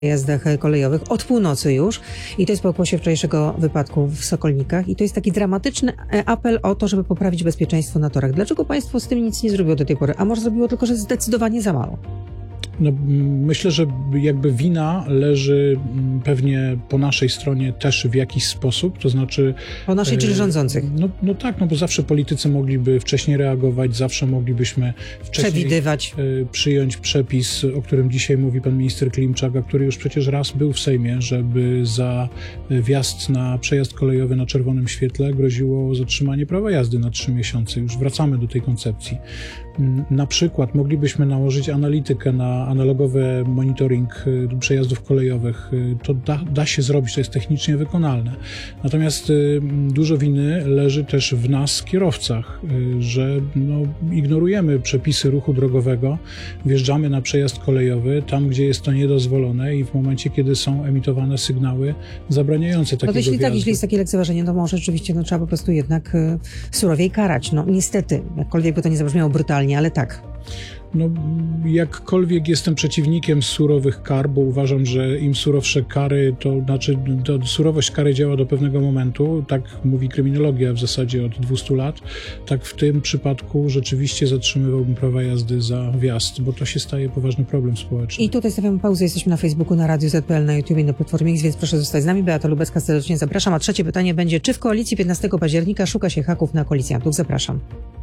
jazdach kolejowych od północy już i to jest po pokłosie wczorajszego wypadku w Sokolnikach i to jest taki dramatyczny apel o to, żeby poprawić bezpieczeństwo na torach. Dlaczego państwo z tym nic nie zrobiło do tej pory? A może zrobiło tylko, że zdecydowanie za mało? No, myślę, że jakby wina leży pewnie po naszej stronie też w jakiś sposób, to znaczy... Po naszej, czyli rządzących? No tak, no bo zawsze politycy mogliby wcześniej reagować, zawsze moglibyśmy wcześniej przewidywać, przyjąć przepis, o którym dzisiaj mówi pan minister Klimczak, a który już przecież raz był w Sejmie, żeby za wjazd na przejazd kolejowy na czerwonym świetle groziło zatrzymanie prawa jazdy na 3 miesiące. Już wracamy do tej koncepcji. Na przykład moglibyśmy nałożyć analitykę na analogowy monitoring przejazdów kolejowych. To da się zrobić, to jest technicznie wykonalne. Natomiast dużo winy leży też w nas, kierowcach, że ignorujemy przepisy ruchu drogowego, wjeżdżamy na przejazd kolejowy tam, gdzie jest to niedozwolone i w momencie, kiedy są emitowane sygnały zabraniające takiego wjazdu. Jeśli jest takie lekceważenie, to może rzeczywiście trzeba po prostu jednak surowiej karać. No niestety, jakkolwiek by to nie zabrzmiało brutalnie, ale tak. No, jakkolwiek jestem przeciwnikiem surowych kar, bo uważam, że im surowsze kary, to znaczy surowość kary działa do pewnego momentu, tak mówi kryminologia w zasadzie od 200 lat, tak w tym przypadku rzeczywiście zatrzymywałbym prawa jazdy za wjazd, bo to się staje poważny problem społeczny. I tutaj stawiamy pauzę, jesteśmy na Facebooku, na Radiu ZPL, na YouTube i na Platformie X, więc proszę zostać z nami. Beata Lubecka, serdecznie zapraszam. A trzecie pytanie będzie, czy w koalicji 15 października szuka się haków na koalicjantów? Zapraszam.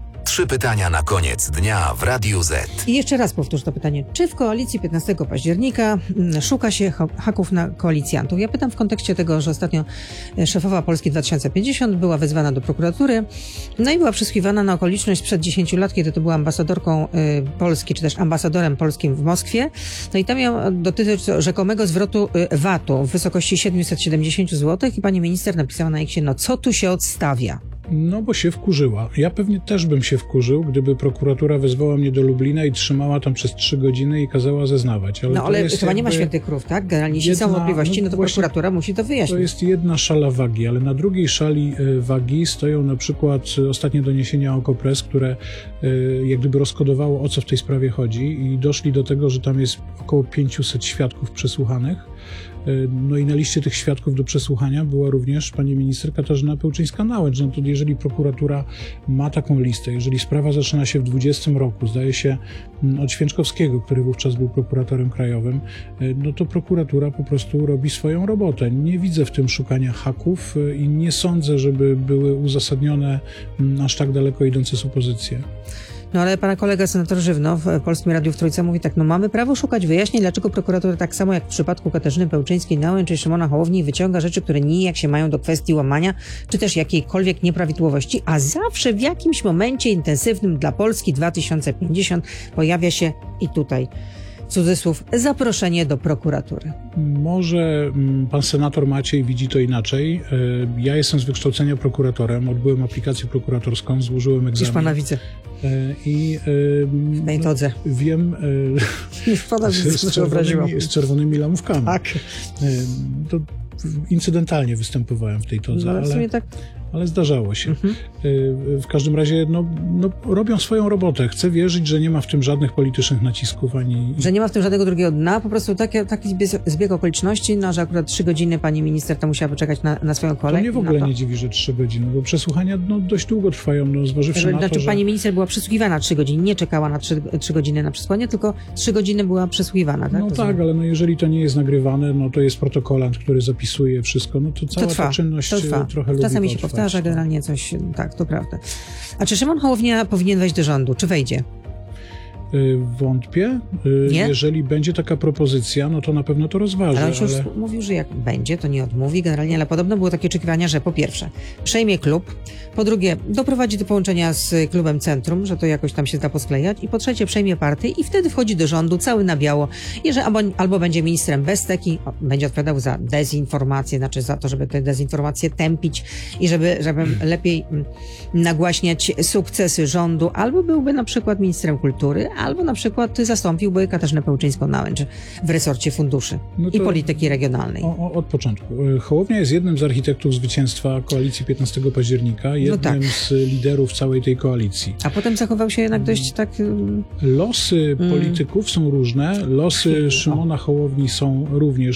3 pytania na koniec dnia w Radiu Z. I jeszcze raz powtórzę to pytanie. Czy w koalicji 15 października szuka się haków na koalicjantów? Ja pytam w kontekście tego, że ostatnio szefowa Polski 2050 była wezwana do prokuratury, no i była przesłuchiwana na okoliczność sprzed 10 lat, kiedy to była ambasadorką Polski, czy też ambasadorem polskim w Moskwie. No i tam miał dotyczyć rzekomego zwrotu VAT-u w wysokości 770 zł i pani minister napisała na X-ie, no co tu się odstawia? No bo się wkurzyła. Ja pewnie też bym się wkurzył, gdyby prokuratura wezwała mnie do Lublina i trzymała tam przez 3 godziny i kazała zeznawać. Ale chyba nie ma świętych krów, tak? Generalnie jeśli są wątpliwości, no to prokuratura musi to wyjaśnić. To jest jedna szala wagi, ale na drugiej szali wagi stoją na przykład ostatnie doniesienia Okopres, które jak gdyby rozkodowało, o co w tej sprawie chodzi i doszli do tego, że tam jest około 500 świadków przesłuchanych. No i na liście tych świadków do przesłuchania była również pani minister Katarzyna Pełczyńska-Nałęcz. No to jeżeli prokuratura ma taką listę, jeżeli sprawa zaczyna się w 2020 roku, zdaje się od Święczkowskiego, który wówczas był prokuratorem krajowym, no to prokuratura po prostu robi swoją robotę. Nie widzę w tym szukania haków i nie sądzę, żeby były uzasadnione aż tak daleko idące supozycje. No ale pana kolega senator Żywno w Polskim Radiu w Trójce mówi tak, no mamy prawo szukać wyjaśnień, dlaczego prokuratura tak samo jak w przypadku Katarzyny Pełczyńskiej-Nałęcz czy Szymona Hołowni wyciąga rzeczy, które nijak się mają do kwestii łamania, czy też jakiejkolwiek nieprawidłowości, a zawsze w jakimś momencie intensywnym dla Polski 2050 pojawia się i tutaj cudzysłów, zaproszenie do prokuratury. Może pan senator Maciej widzi to inaczej. Ja jestem z wykształcenia prokuratorem, odbyłem aplikację prokuratorską, złożyłem egzamin. Już pana widzę. I tej todze. Wiem, z czerwonymi lamówkami. Tak. To incydentalnie występowałem w tej todze, ale zdarzało się. W każdym razie robią swoją robotę. Chcę wierzyć, że nie ma w tym żadnych politycznych nacisków. Że nie ma w tym żadnego drugiego dna, po prostu taki zbieg okoliczności, no, że akurat 3 godziny pani minister to musiała poczekać na swoją kolej. To mnie w ogóle nie dziwi, że 3 godziny, bo przesłuchania dość długo trwają, zważywszy na to, że... Pani minister była przesłuchiwana 3 godziny, nie czekała na 3 godziny na przesłuchanie, tylko 3 godziny była przesłuchiwana, tak? No tak, ale jeżeli to nie jest nagrywane, no to jest protokolant, który zapisuje wszystko, no to cała ta czynność trochę lubi czasami się powtarza, generalnie coś, tak, to prawda. A czy Szymon Hołownia powinien wejść do rządu? Czy wejdzie? Wątpię. Nie? Jeżeli będzie taka propozycja, no to na pewno to rozważy. Ale on już mówił, że jak będzie, to nie odmówi generalnie, ale podobno było takie oczekiwania, że po pierwsze przejmie klub, po drugie doprowadzi do połączenia z klubem Centrum, że to jakoś tam się da posklejać i po trzecie przejmie partię i wtedy wchodzi do rządu cały na biało i że albo będzie ministrem bez teki, będzie odpowiadał za dezinformację, znaczy za to, żeby tę dezinformację tępić i żeby lepiej nagłaśniać sukcesy rządu, albo byłby na przykład ministrem kultury, albo na przykład zastąpiłby Katarzynę Pełczyńską-Nałęcz w resorcie funduszy No i to polityki regionalnej. Od początku. Hołownia jest jednym z architektów zwycięstwa koalicji 15 października, jednym z liderów całej tej koalicji. A potem zachował się jednak dość tak... Losy polityków są różne, losy Szymona Hołowni są również